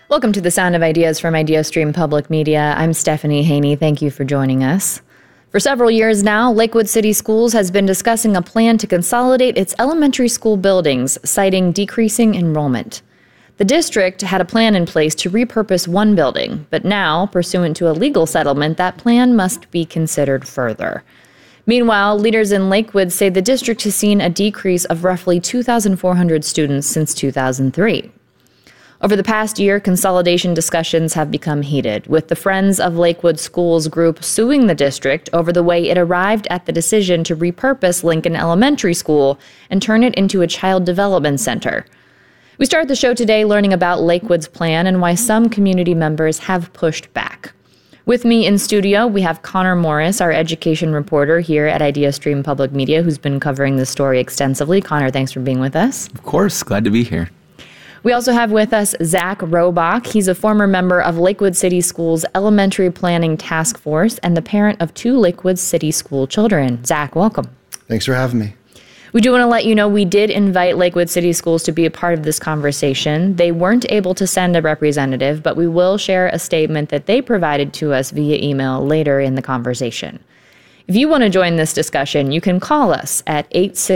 Welcome to the Sound of Ideas from IdeaStream Public Media. I'm Stephanie Haney. Thank you for joining us. For several years now, Lakewood City Schools has been discussing a plan to consolidate its elementary school buildings, citing decreasing enrollment. The district had a plan in place to repurpose one building, but now, pursuant to a legal settlement, that plan must be considered further. Meanwhile, leaders in Lakewood say the district has seen a decrease of roughly 2,400 students since 2003. Over the past year, consolidation discussions have become heated, with the Friends of Lakewood Schools group suing the district over the way it arrived at the decision to repurpose Lincoln Elementary School and turn it into a child development center. We start the show today learning about Lakewood's plan and why some community members have pushed back. With me in studio, we have Connor Morris, our education reporter here at IdeaStream Public Media, who's been covering this story extensively. Connor, thanks for being with us. Of course, glad to be here. We also have with us Zach Robach. He's a former member of Lakewood City Schools Elementary Planning Task Force and the parent of two Lakewood City School children. Zach, welcome. Thanks for having me. We do want to let you know we did invite Lakewood City Schools to be a part of this conversation. They weren't able to send a representative, but we will share a statement that they provided to us via email later in the conversation. If you want to join this discussion, you can call us at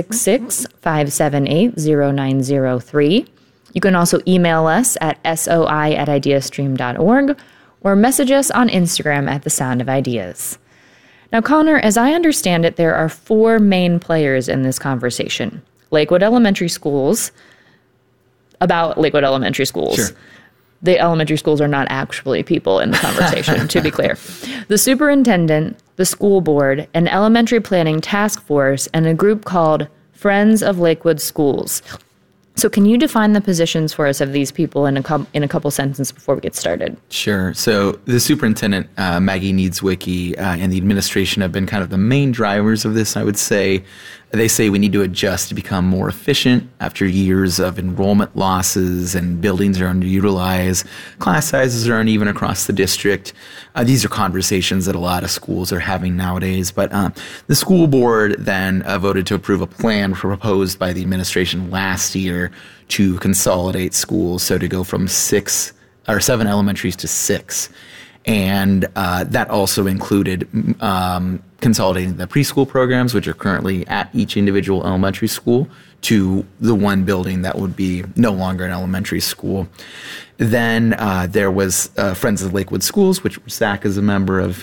866-578-0903. You can also email us at soi@ideastream.org or message us on Instagram at The Sound of Ideas. Now, Connor, as I understand it, there are four main players in this conversation. Lakewood Elementary Schools, about Lakewood Elementary Schools. Sure. The elementary schools are not actually people in the conversation, to be clear. The superintendent, the school board, an elementary planning task force, and a group called Friends of Lakewood Schools. So can you define the positions for us of these people in a couple sentences before we get started? Sure. So the superintendent, Maggie Needswicki, and the administration have been kind of the main drivers of this, I would say. They say we need to adjust to become more efficient after years of enrollment losses and buildings are underutilized, class sizes are uneven across the district. These are conversations that a lot of schools are having nowadays. But the school board then voted to approve a plan proposed by the administration last year to consolidate schools, so to go from 7 elementaries to 6. And that also included consolidating the preschool programs, which are currently at each individual elementary school, to the one building that would be no longer an elementary school. Then there was Friends of Lakewood Schools, which Zach is a member of,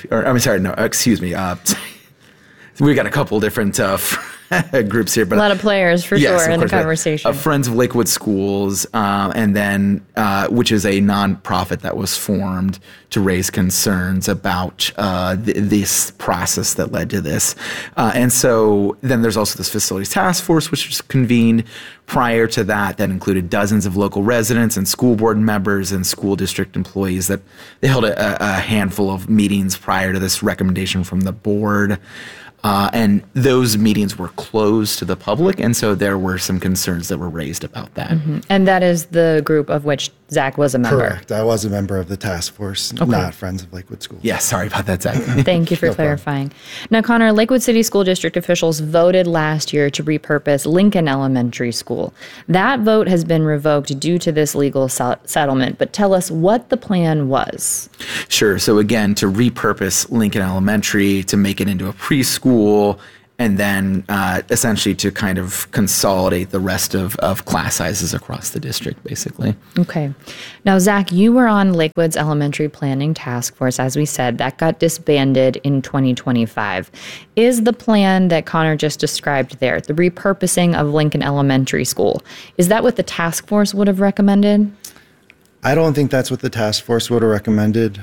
we got a couple different groups here, but a lot of players for sure in the conversation. Friends of Lakewood Schools, and then which is a nonprofit that was formed to raise concerns about this process that led to this. And so then there's also this facilities task force, which was convened prior to that included dozens of local residents and school board members and school district employees. That they held a handful of meetings prior to this recommendation from the board. And those meetings were closed to the public, and so there were some concerns that were raised about that. Mm-hmm. And that is the group of which Zach was a member. Correct. I was a member of the task force, not Friends of Lakewood Schools. Yeah, sorry about that, Zach. Thank you for clarifying. Now, Connor, Lakewood City School District officials voted last year to repurpose Lincoln Elementary School. That vote has been revoked due to this legal settlement, but tell us what the plan was. Sure. So again, to repurpose Lincoln Elementary, to make it into a preschool, and then essentially to kind of consolidate the rest of class sizes across the district, basically. Okay. Now, Zach, you were on Lakewood's Elementary Planning Task Force, as we said. That got disbanded in 2025. Is the plan that Connor just described there, the repurposing of Lincoln Elementary School, is that what the task force would have recommended? I don't think that's what the task force would have recommended.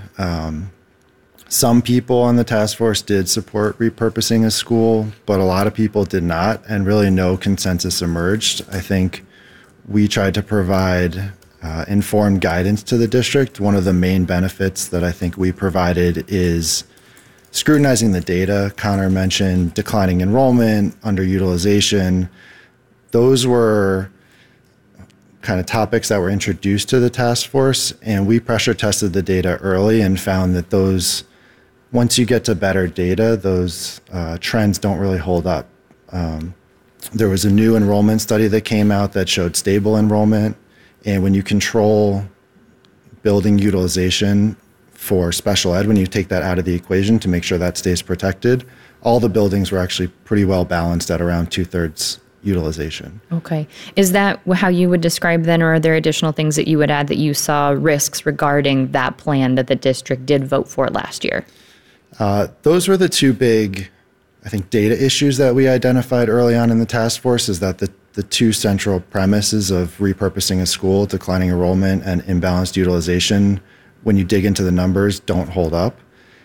Some people on the task force did support repurposing a school, but a lot of people did not, and really no consensus emerged. I think we tried to provide informed guidance to the district. One of the main benefits that I think we provided is scrutinizing the data. Connor mentioned declining enrollment, underutilization. Those were kind of topics that were introduced to the task force, and we pressure tested the data early and found that once you get to better data, those trends don't really hold up. There was a new enrollment study that came out that showed stable enrollment, and when you control building utilization for special ed, when you take that out of the equation to make sure that stays protected, all the buildings were actually pretty well balanced at around 2/3 utilization. Okay. Is that how you would describe then, or are there additional things that you would add that you saw risks regarding that plan that the district did vote for last year? Those were the two big, I think, data issues that we identified early on in the task force, is that the two central premises of repurposing a school, declining enrollment and imbalanced utilization, when you dig into the numbers, don't hold up.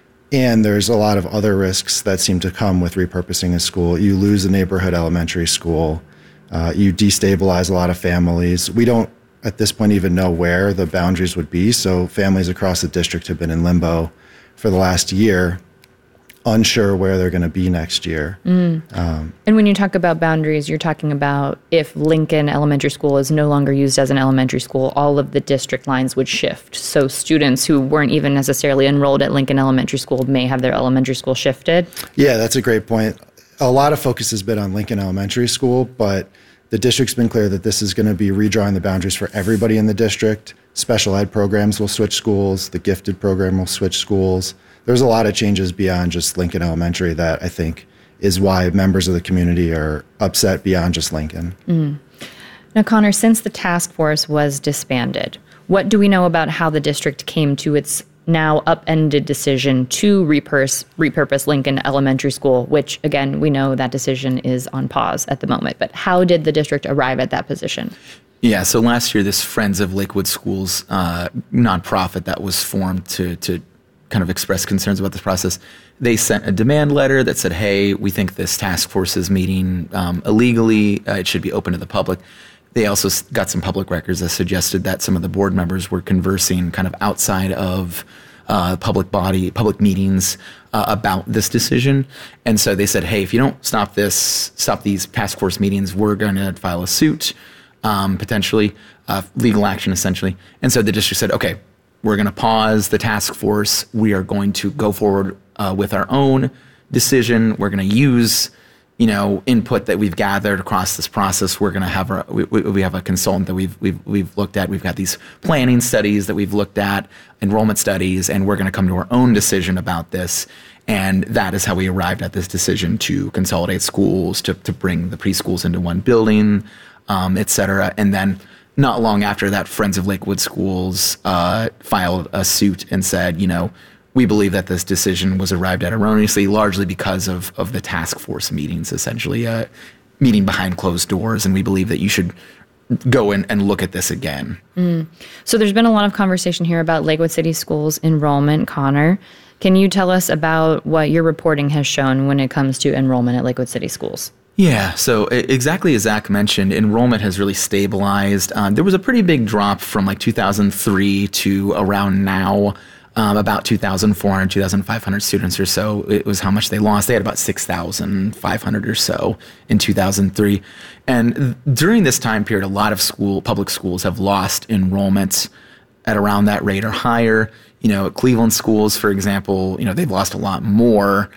And there's a lot of other risks that seem to come with repurposing a school. You lose a neighborhood elementary school. You destabilize a lot of families. We don't, at this point, even know where the boundaries would be. So families across the district have been in limbo for the last year, unsure where they're going to be next year. And when you talk about boundaries, you're talking about if Lincoln Elementary School is no longer used as an elementary school, all of the district lines would shift. So students who weren't even necessarily enrolled at Lincoln Elementary School may have their elementary school shifted. Yeah, that's a great point. A lot of focus has been on Lincoln Elementary School, but the district's been clear that this is going to be redrawing the boundaries for everybody in the district. Special ed programs will switch schools. The gifted program will switch schools. There's a lot of changes beyond just Lincoln Elementary that I think is why members of the community are upset beyond just Lincoln. Now, Connor, since the task force was disbanded, what do we know about how the district came to its now upended decision to repurpose Lincoln Elementary School, which, again, we know that decision is on pause at the moment. But how did the district arrive at that position? Yeah, so last year, this Friends of Lakewood Schools nonprofit that was formed to kind of express concerns about this process, they sent a demand letter that said, hey, we think this task force is meeting illegally. It should be open to the public. They also got some public records that suggested that some of the board members were conversing kind of outside of public meetings about this decision. And so they said, hey, if you don't stop these task force meetings, we're going to file a suit, potentially, legal action essentially. And so the district said, okay, we're going to pause the task force. We are going to go forward with our own decision. We're going to use, input that we've gathered across this process. We're going to have we have a consultant that we've looked at. We've got these planning studies that we've looked at, enrollment studies, and we're going to come to our own decision about this. And that is how we arrived at this decision to consolidate schools, to bring the preschools into one building, et cetera. And then not long after that, Friends of Lakewood Schools filed a suit and said, we believe that this decision was arrived at erroneously, largely because of the task force meetings, essentially, meeting behind closed doors. And we believe that you should go in and look at this again. So there's been a lot of conversation here about Lakewood City Schools enrollment. Connor, can you tell us about what your reporting has shown when it comes to enrollment at Lakewood City Schools? Yeah, so exactly as Zach mentioned, enrollment has really stabilized. There was a pretty big drop from like 2003 to around now, about 2,400, 2,500 students or so. It was how much they lost. They had about 6,500 or so in 2003. And during this time period, a lot of public schools have lost enrollments at around that rate or higher. Cleveland schools, for example, they've lost a lot more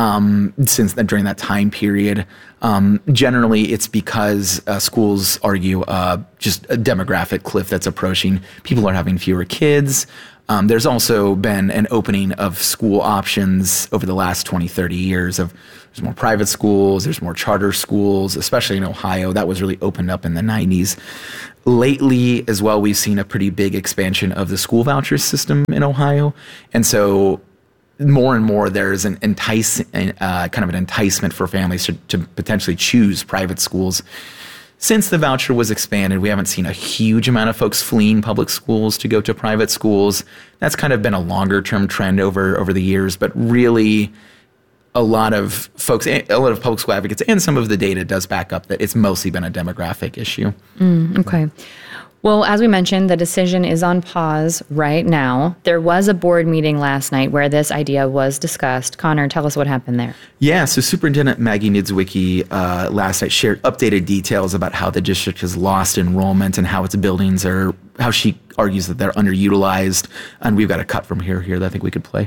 since then, during that time period. Generally, it's because schools argue just a demographic cliff that's approaching. People are having fewer kids. There's also been an opening of school options over the last 20, 30 years. There's more private schools, there's more charter schools, especially in Ohio. That was really opened up in the 90s. Lately, as well, we've seen a pretty big expansion of the school voucher system in Ohio. And so more and more there's an enticement for families to potentially choose private schools. Since the voucher was expanded, we haven't seen a huge amount of folks fleeing public schools to go to private schools. That's kind of been a longer term trend over the years, but really a lot of public school advocates and some of the data does back up that it's mostly been a demographic issue. Okay. Well, as we mentioned, the decision is on pause right now. There was a board meeting last night where this idea was discussed. Connor, tell us what happened there. Yeah, so Superintendent Maggie Niedzwiecki last night shared updated details about how the district has lost enrollment and how its buildings how she argues that they're underutilized. And we've got a cut from here that I think we could play.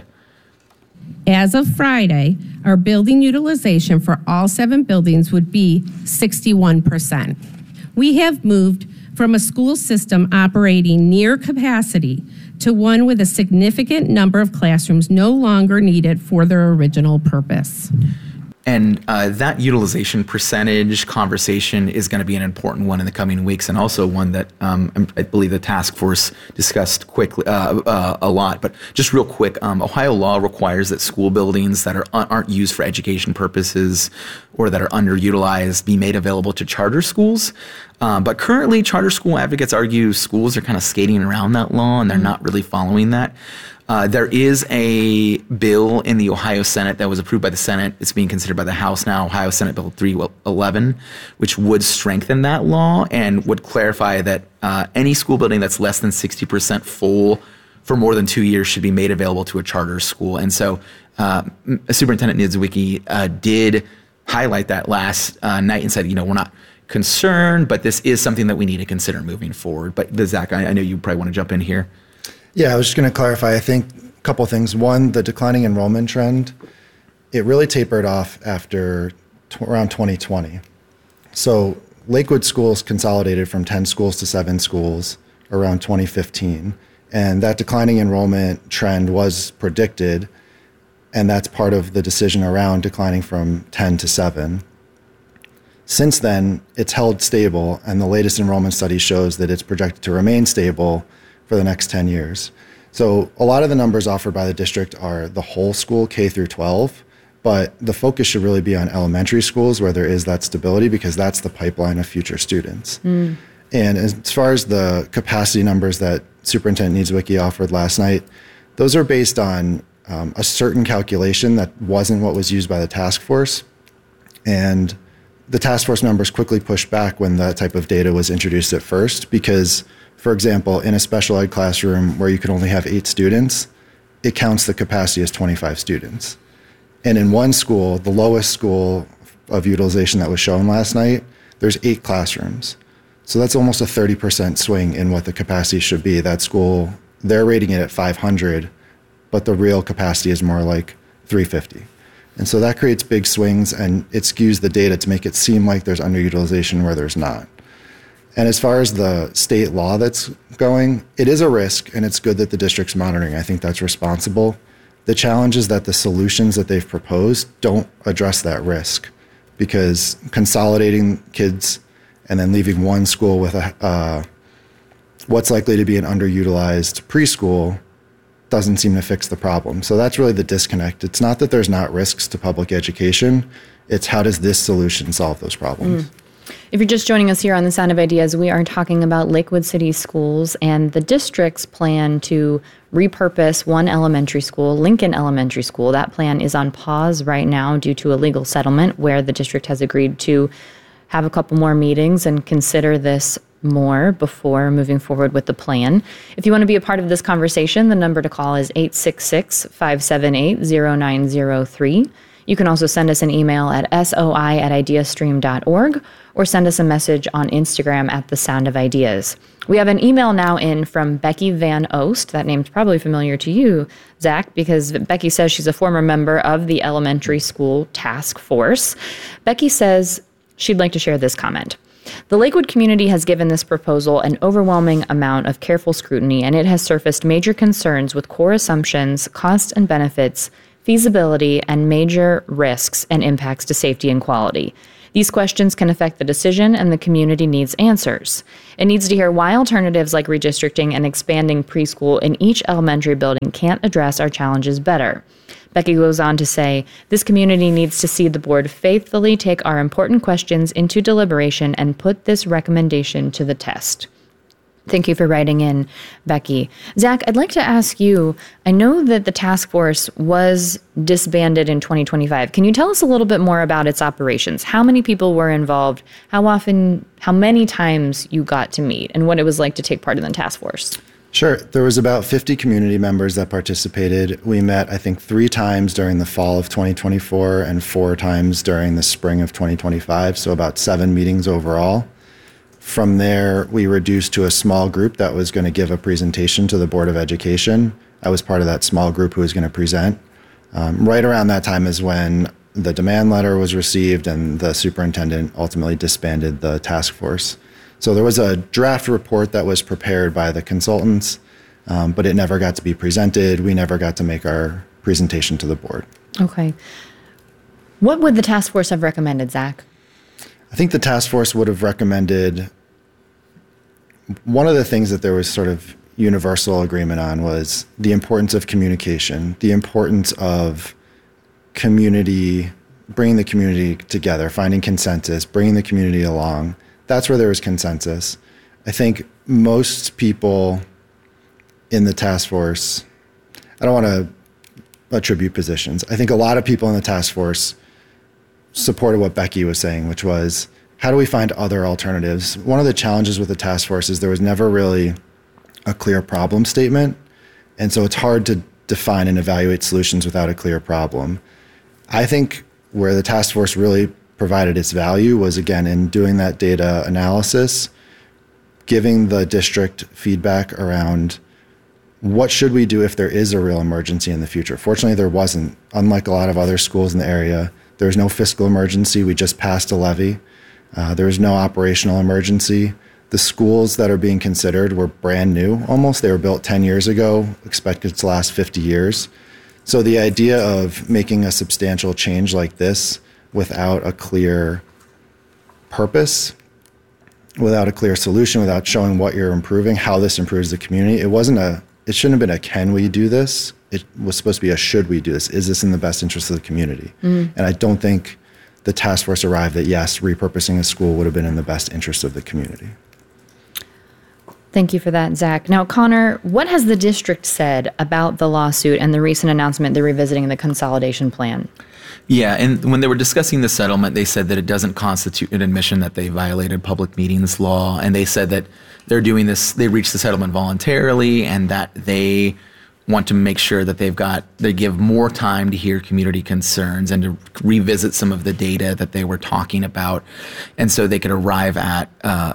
As of Friday, our building utilization for all 7 buildings would be 61%. We have moved from a school system operating near capacity to one with a significant number of classrooms no longer needed for their original purpose. And that utilization percentage conversation is going to be an important one in the coming weeks, and also one that I believe the task force discussed quickly a lot. But just real quick, Ohio law requires that school buildings that aren't used for education purposes or that are underutilized be made available to charter schools. But currently, charter school advocates argue schools are kind of skating around that law, and they're not really following that. There is a bill in the Ohio Senate that was approved by the Senate. It's being considered by the House now, Ohio Senate Bill 311, which would strengthen that law and would clarify that any school building that's less than 60% full for more than 2 years should be made available to a charter school. And so Superintendent Niedzwiecki did highlight that last night and said, we're not concerned, but this is something that we need to consider moving forward. But Zach, I know you probably want to jump in here. Yeah, I was just going to clarify, I think a couple things. One, the declining enrollment trend, it really tapered off after around 2020. So Lakewood schools consolidated from 10 schools to 7 schools around 2015. And that declining enrollment trend was predicted, and that's part of the decision around declining from 10 to 7. Since then, it's held stable, and the latest enrollment study shows that it's projected to remain stable for the next 10 years. So a lot of the numbers offered by the district are the whole school, K through 12, but the focus should really be on elementary schools where there is that stability, because that's the pipeline of future students. And as far as the capacity numbers that Superintendent Niedzwiecki offered last night, those are based on a certain calculation that wasn't what was used by the task force. And the task force members quickly pushed back when that type of data was introduced at first, because, for example, in a special ed classroom where you could only have 8 students, it counts the capacity as 25 students. And in one school, the lowest school of utilization that was shown last night, there's 8 classrooms. So that's almost a 30% swing in what the capacity should be. That school, they're rating it at 500, but the real capacity is more like 350. And so that creates big swings, and it skews the data to make it seem like there's underutilization where there's not. And as far as the state law that's going, it is a risk, and it's good that the district's monitoring. I think that's responsible. The challenge is that the solutions that they've proposed don't address that risk, because consolidating kids and then leaving one school with what's likely to be an underutilized preschool doesn't seem to fix the problem. So that's really the disconnect. It's not that there's not risks to public education. It's how does this solution solve those problems? If you're just joining us here on The Sound of Ideas, we are talking about Lakewood City Schools and the district's plan to repurpose one elementary school, Lincoln Elementary School. That plan is on pause right now due to a legal settlement where the district has agreed to have a couple more meetings and consider this more before moving forward with the plan. If you want to be a part of this conversation, the number to call is 866-578-0903. You can also send us an email at soi@ideastream.org or send us a message on Instagram at The Sound of Ideas. We have an email now in from Becky Van Oost. That name's probably familiar to you, Zach, because Becky says she's a former member of the elementary school task force. Becky says she'd like to share this comment. The Lakewood community has given this proposal an overwhelming amount of careful scrutiny, and it has surfaced major concerns with core assumptions, costs and benefits, feasibility, and major risks and impacts to safety and quality. These questions can affect the decision, and the community needs answers. It needs to hear why alternatives like redistricting and expanding preschool in each elementary building can't address our challenges better. Becky goes on to say, this community needs to see the board faithfully take our important questions into deliberation and put this recommendation to the test. Thank you for writing in, Becky. Zach, I'd like to ask you, I know that the task force was disbanded in 2025. Can you tell us a little bit more about its operations? How many people were involved? How often, how many times you got to meet, and what it was like to take part in the task force? Sure. There was about 50 community members that participated. We met, I think, 3 times during the fall of 2024 and 4 times during the spring of 2025, so about 7 meetings overall. From there, we reduced to a small group that was going to give a presentation to the Board of Education. I was part of that small group who was going to present. Right around that time is when the demand letter was received and the superintendent ultimately disbanded the task force. So there was a draft report that was prepared by the consultants, but it never got to be presented. We never got to make our presentation to the board. Okay. What would the task force have recommended, Zach? I think the task force would have recommended, one of the things that there was sort of universal agreement on was the importance of communication, the importance of community, bringing the community together, finding consensus, bringing the community along. That's where there was consensus. I think most people in the task force, I don't want to attribute positions. I think a lot of people in the task force supported what Becky was saying, which was, how do we find other alternatives? One of the challenges with the task force is there was never really a clear problem statement. And so it's hard to define and evaluate solutions without a clear problem. I think where the task force really provided its value was, again, in doing that data analysis, giving the district feedback around what should we do if there is a real emergency in the future. Fortunately, there wasn't. Unlike a lot of other schools in the area, there was no fiscal emergency. We just passed a levy. There was no operational emergency. The schools that are being considered were brand new almost. They were built 10 years ago, expected to last 50 years. So the idea of making a substantial change like this without a clear purpose, without a clear solution, without showing what you're improving, how this improves the community, it shouldn't have been a can we do this? It was supposed to be a should we do this? Is this in the best interest of the community? And I don't think the task force arrived at, yes, repurposing a school would have been in the best interest of the community. Thank you for that, Zach. Now, Connor, what has the district said about the lawsuit and the recent announcement they're revisiting the consolidation plan? Yeah, and when they were discussing the settlement, they said that it doesn't constitute an admission that they violated public meetings law, and they said that they're doing this, they reached the settlement voluntarily, and that they want to make sure that they give more time to hear community concerns and to revisit some of the data that they were talking about, and so they could arrive at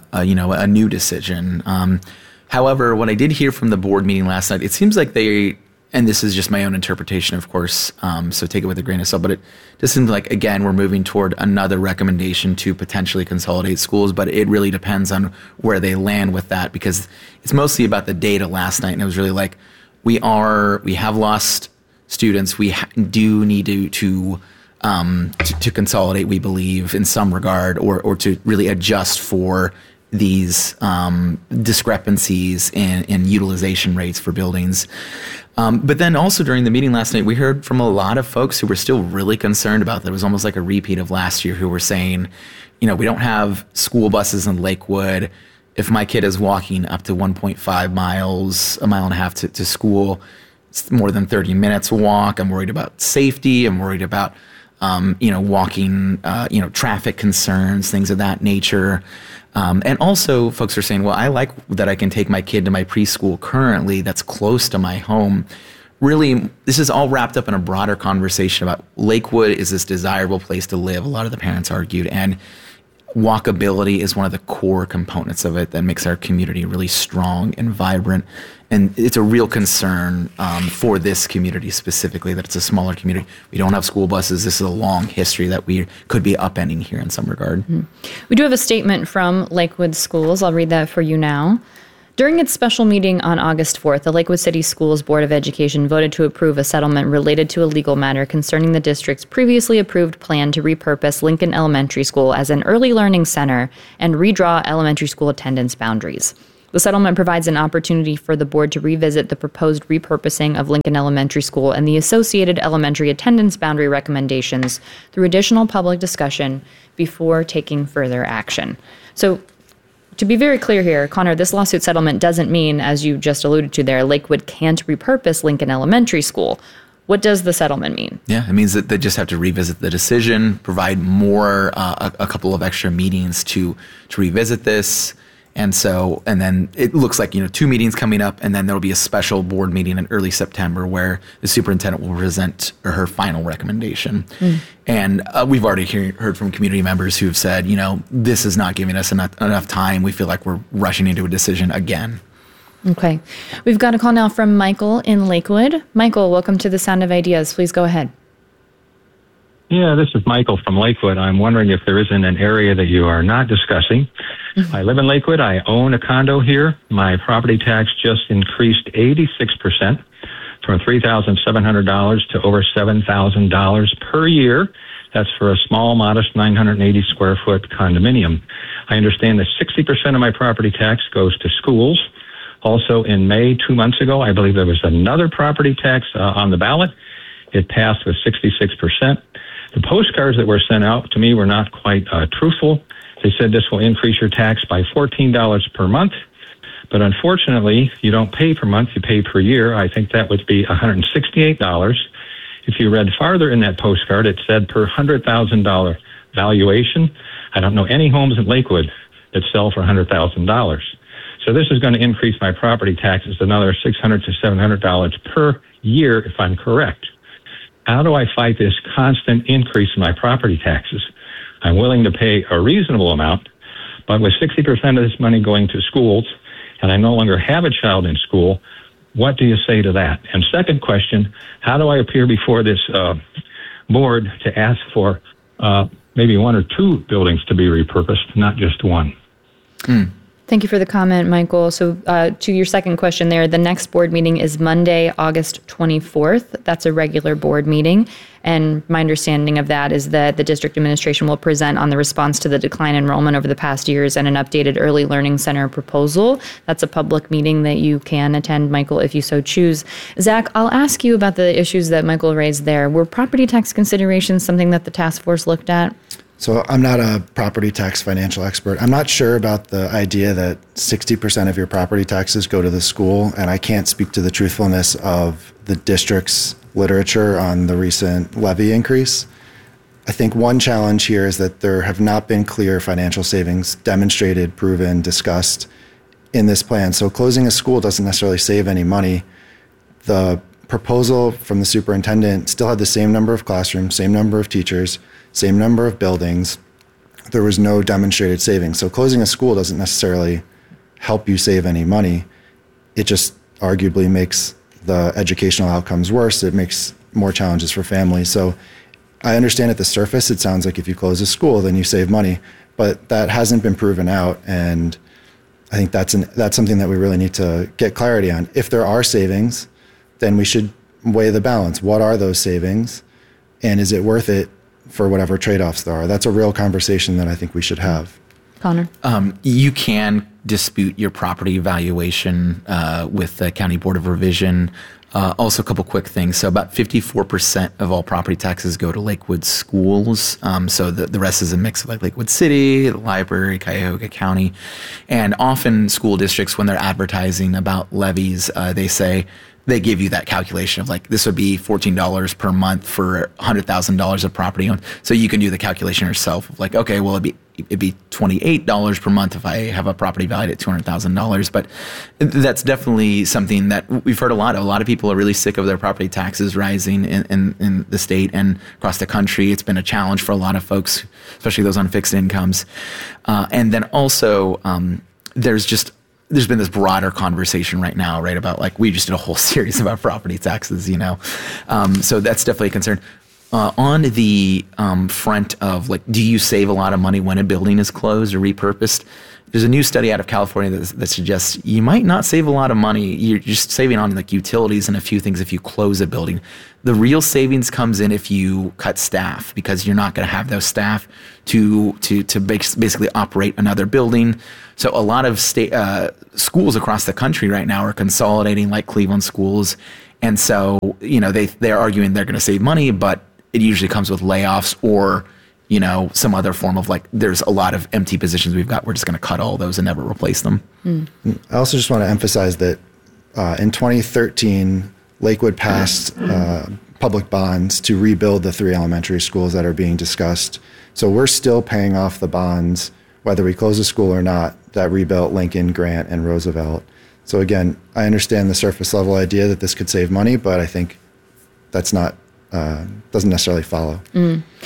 a new decision. However, what I did hear from the board meeting last night, it seems like they, and this is just my own interpretation, of course, so take it with a grain of salt, but it just seems like, again, we're moving toward another recommendation to potentially consolidate schools, but it really depends on where they land with that, because it's mostly about the data last night, and it was really like, we have lost students. We do need to consolidate, we believe, in some regard, or to really adjust for these discrepancies in utilization rates for buildings. But then also during the meeting last night, we heard from a lot of folks who were still really concerned about that. It was almost like a repeat of last year, who were saying, we don't have school buses in Lakewood. If my kid is walking up to 1.5 miles, a mile and a half to school, it's more than 30 minutes walk. I'm worried about safety. I'm worried about, walking, traffic concerns, things of that nature. And also folks are saying, well, I like that I can take my kid to my preschool currently that's close to my home. Really, this is all wrapped up in a broader conversation about Lakewood is this desirable place to live. A lot of the parents argued, and walkability is one of the core components of it that makes our community really strong and vibrant. And it's a real concern for this community specifically, that it's a smaller community. We don't have school buses. This is a long history that we could be upending here in some regard. Mm-hmm. We do have a statement from Lakewood Schools. I'll read that for you now. During its special meeting on August 4th, the Lakewood City Schools Board of Education voted to approve a settlement related to a legal matter concerning the district's previously approved plan to repurpose Lincoln Elementary School as an early learning center and redraw elementary school attendance boundaries. The settlement provides an opportunity for the board to revisit the proposed repurposing of Lincoln Elementary School and the associated elementary attendance boundary recommendations through additional public discussion before taking further action. So, to be very clear here, Connor, this lawsuit settlement doesn't mean, as you just alluded to there, Lakewood can't repurpose Lincoln Elementary School. What does the settlement mean? Yeah, it means that they just have to revisit the decision, provide more, a couple of extra meetings to revisit this. And then it looks like, 2 meetings coming up, and then there'll be a special board meeting in early September where the superintendent will present her final recommendation. And we've already heard from community members who have said, this is not giving us enough time. We feel like we're rushing into a decision again. Okay. We've got a call now from Michael in Lakewood. Michael, welcome to the Sound of Ideas. Please go ahead. Yeah, this is Michael from Lakewood. I'm wondering if there isn't an area that you are not discussing. I live in Lakewood. I own a condo here. My property tax just increased 86% from $3,700 to over $7,000 per year. That's for a small, modest 980 square foot condominium. I understand that 60% of my property tax goes to schools. Also, in May, 2 months ago, I believe there was another property tax on the ballot. It passed with 66%. The postcards that were sent out to me were not quite truthful. They said this will increase your tax by $14 per month. But unfortunately, you don't pay per month, you pay per year. I think that would be $168. If you read farther in that postcard, it said per $100,000 valuation. I don't know any homes in Lakewood that sell for $100,000. So this is going to increase my property taxes another $600 to $700 per year, if I'm correct. How do I fight this constant increase in my property taxes? I'm willing to pay a reasonable amount, but with 60% of this money going to schools, and I no longer have a child in school, what do you say to that? And second question, how do I appear before this board to ask for maybe one or two buildings to be repurposed, not just one? Thank you for the comment, Michael. So to your second question there, the next board meeting is Monday, August 24th. That's a regular board meeting. And my understanding of that is that the district administration will present on the response to the decline in enrollment over the past years and an updated early learning center proposal. That's a public meeting that you can attend, Michael, if you so choose. Zach, I'll ask you about the issues that Michael raised there. Were property tax considerations something that the task force looked at? So I'm not a property tax financial expert. I'm not sure about the idea that 60% of your property taxes go to the school, and I can't speak to the truthfulness of the district's literature on the recent levy increase. I think one challenge here is that there have not been clear financial savings demonstrated, proven, discussed in this plan. So closing a school doesn't necessarily save any money. The proposal from the superintendent still had the same number of classrooms, same number of teachers, same number of buildings. There was no demonstrated savings. So closing a school doesn't necessarily help you save any money. It just arguably makes the educational outcomes worse. It makes more challenges for families. So I understand at the surface, it sounds like if you close a school, then you save money, but that hasn't been proven out. And I think that's something that we really need to get clarity on. If there are savings, then we should weigh the balance. What are those savings? And is it worth it for whatever trade-offs there are? That's a real conversation that I think we should have. Connor? You can dispute your property valuation with the County Board of Revision. Also, a couple quick things. So about 54% of all property taxes go to Lakewood schools. So the rest is a mix of like Lakewood City, the library, Cuyahoga County. And often school districts, when they're advertising about levies, they give you that calculation of like, this would be $14 per month for $100,000 of property owned. So you can do the calculation yourself of like, okay, well, it'd be $28 per month if I have a property valued at $200,000. But that's definitely something that we've heard a lot of. A lot of people are really sick of their property taxes rising in the state and across the country. It's been a challenge for a lot of folks, especially those on fixed incomes. And then also, there's been this broader conversation right now, right, about like, we just did a whole series about property taxes, so that's definitely a concern. On the front of like, do you save a lot of money when a building is closed or repurposed? There's a new study out of California that suggests you might not save a lot of money. You're just saving on like utilities and a few things if you close a building. The real savings comes in if you cut staff, because you're not going to have those staff to basically operate another building. So a lot of state schools across the country right now are consolidating, like Cleveland schools, and so they're arguing they're going to save money, but it usually comes with layoffs or some other form of like, there's a lot of empty positions we've got. We're just going to cut all those and never replace them. I also just want to emphasize that in 2013, Lakewood passed public bonds to rebuild the 3 elementary schools that are being discussed. So we're still paying off the bonds, whether we close a school or not, that rebuilt Lincoln, Grant, and Roosevelt. So again, I understand the surface level idea that this could save money, but I think that's not doesn't necessarily follow.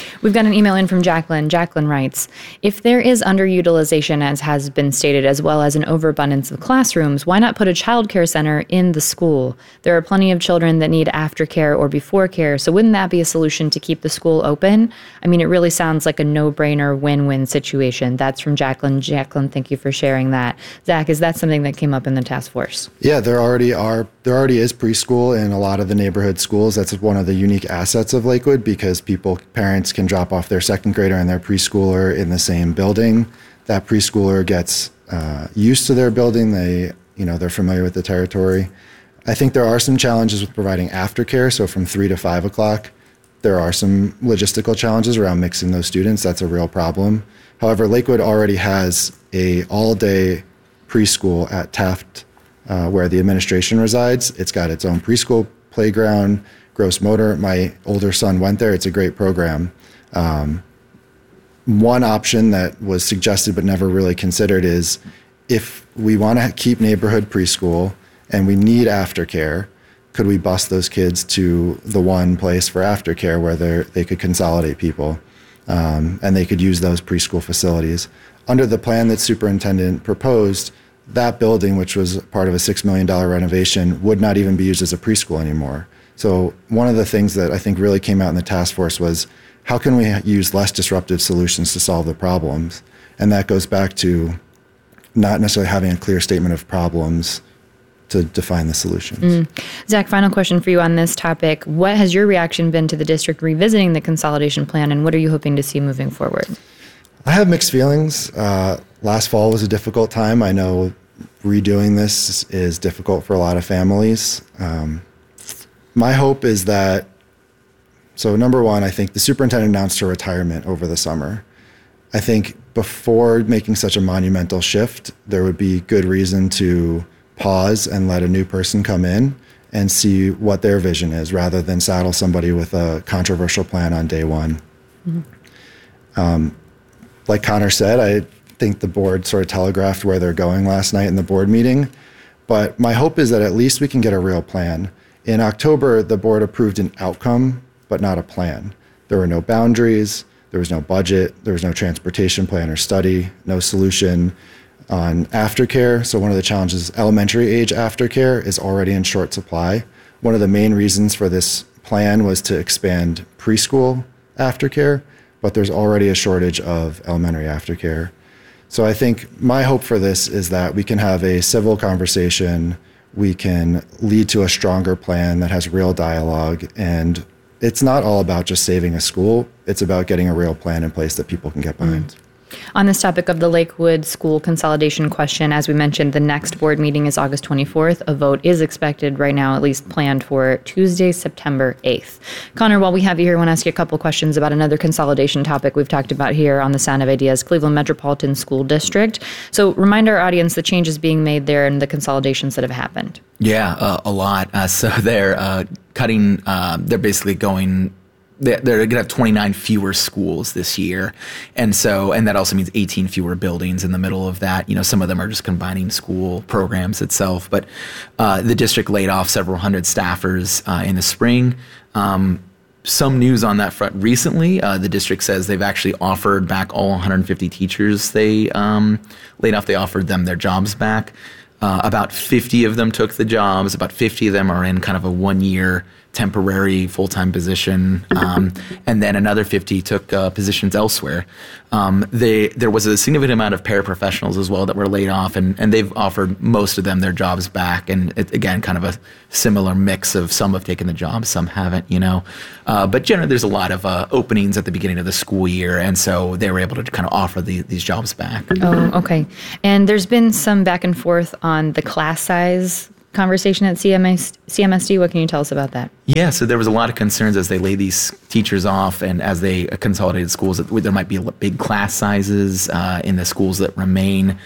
We've got an email in from Jacqueline. Jacqueline writes, if there is underutilization, as has been stated, as well as an overabundance of classrooms, why not put a child care center in the school? There are plenty of children that need aftercare or before care, so wouldn't that be a solution to keep the school open? I mean, it really sounds like a no-brainer win-win situation. That's from Jacqueline. Jacqueline, thank you for sharing that. Zach, is that something that came up in the task force? Yeah, there already is preschool in a lot of the neighborhood schools. That's one of the unique assets of Lakewood, because parents can drop off their second grader and their preschooler in the same building. That preschooler gets used to their building. They're familiar with the territory. I think there are some challenges with providing aftercare. So from 3 to 5 o'clock, there are some logistical challenges around mixing those students. That's a real problem. However, Lakewood already has a all-day preschool at Taft, where the administration resides. It's got its own preschool, playground, gross motor. My older son went there. It's a great program. One option that was suggested but never really considered is, if we want to keep neighborhood preschool and we need aftercare, could we bus those kids to the one place for aftercare where they could consolidate people, and they could use those preschool facilities? Under the plan that superintendent proposed, that building, which was part of a $6 million renovation, would not even be used as a preschool anymore. So one of the things that I think really came out in the task force was, how can we use less disruptive solutions to solve the problems? And that goes back to not necessarily having a clear statement of problems to define the solutions. Zach, final question for you on this topic. What has your reaction been to the district revisiting the consolidation plan, and what are you hoping to see moving forward? I have mixed feelings. Last fall was a difficult time. I know redoing this is difficult for a lot of families. My hope is that, so number one, I think the superintendent announced her retirement over the summer. I think before making such a monumental shift, there would be good reason to pause and let a new person come in and see what their vision is, rather than saddle somebody with a controversial plan on day one. Like Connor said, I think the board sort of telegraphed where they're going last night in the board meeting. But my hope is that at least we can get a real plan. In October, the board approved an outcome, but not a plan. There were no boundaries, there was no budget, there was no transportation plan or study, no solution on aftercare. So one of the challenges, elementary age aftercare is already in short supply. One of the main reasons for this plan was to expand preschool aftercare, but there's already a shortage of elementary aftercare. So I think my hope for this is that we can have a civil conversation, we can lead to a stronger plan that has real dialogue, and it's not all about just saving a school, it's about getting a real plan in place that people can get behind. On this topic of the Lakewood school consolidation question, as we mentioned, the next board meeting is August 24th. A vote is expected right now, at least planned for Tuesday, September 8th. Connor, while we have you here, I want to ask you a couple questions about another consolidation topic we've talked about here on the Sound of Ideas, Cleveland Metropolitan School District. So remind our audience the changes being made there and the consolidations that have happened. Yeah, a lot. So they're cutting, they're basically going... They're going to have 29 fewer schools this year. And that also means 18 fewer buildings in the middle of that. Some of them are just combining school programs itself. But the district laid off several hundred staffers in the spring. Some news on that front recently. The district says they've actually offered back all 150 teachers they laid off. They offered them their jobs back. About 50 of them took the jobs. About 50 of them are in kind of a 1-year temporary full-time position, and then another 50 took positions elsewhere. There was a significant amount of paraprofessionals as well that were laid off, and they've offered most of them their jobs back. And again, kind of a similar mix of some have taken the jobs, some haven't, But generally, there's a lot of openings at the beginning of the school year, and so they were able to kind of offer these jobs back. Oh, okay. And there's been some back and forth on the class size conversation at CMSD. What can you tell us about that? Yeah, so there was a lot of concerns as they laid these teachers off and as they consolidated schools that there might be big class sizes in the schools that remain.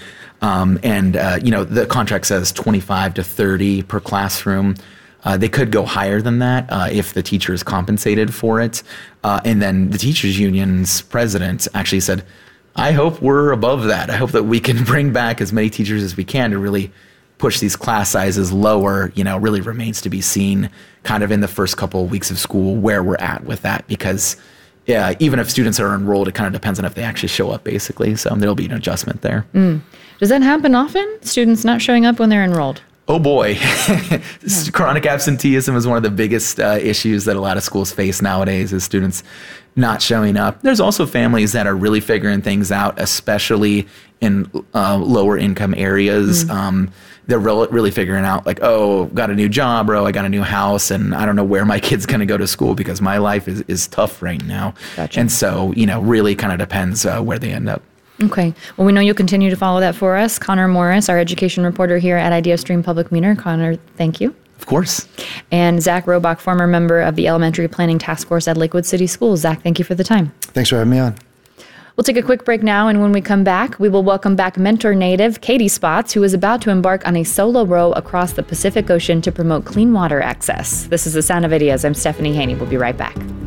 The contract says 25 to 30 per classroom. They could go higher than that if the teacher is compensated for it. And then the teachers union's president actually said, I hope we're above that. I hope that we can bring back as many teachers as we can to really push these class sizes lower. Really remains to be seen kind of in the first couple of weeks of school where we're at with that, because yeah, even if students are enrolled, it kind of depends on if they actually show up, basically. So there'll be an adjustment there. Does that happen often? Students not showing up when they're enrolled? Oh boy, chronic absenteeism is one of the biggest issues that a lot of schools face nowadays, is students not showing up. There's also families that are really figuring things out, especially in lower income areas. They're really figuring out, like, oh, got a new job, bro, I got a new house, and I don't know where my kid's going to go to school because my life is tough right now. Gotcha. And so, really kind of depends where they end up. Okay. Well, we know you'll continue to follow that for us. Connor Morris, our education reporter here at IdeaStream Public Meter. Connor, thank you. Of course. And Zach Robach, former member of the Elementary Planning Task Force at Lakewood City Schools. Zach, thank you for the time. Thanks for having me on. We'll take a quick break now, and when we come back, we will welcome back mentor native Katie Spots, who is about to embark on a solo row across the Pacific Ocean to promote clean water access. This is The Sound of Ideas. I'm Stephanie Haney. We'll be right back.